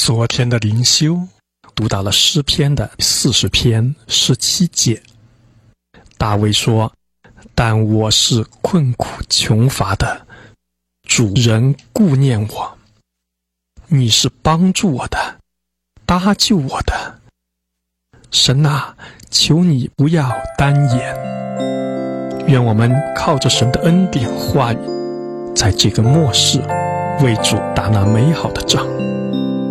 昨天的灵修读到了诗篇的40篇17节，大卫说：但我是困苦穷乏的，主人顾念我，你是帮助我的，搭救我的。神啊，求你不要单言。愿我们靠着神的恩典话语，在这个末世为主打那美好的仗。